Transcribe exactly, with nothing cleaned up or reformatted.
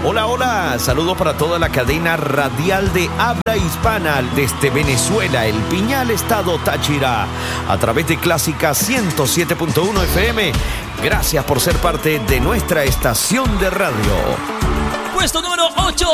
Hola, hola, saludos para toda la cadena radial de habla hispana desde Venezuela, El Piñal, estado Táchira, a través de Clásica ciento siete punto uno F M. Gracias por ser parte de nuestra estación de radio. Puesto número ocho,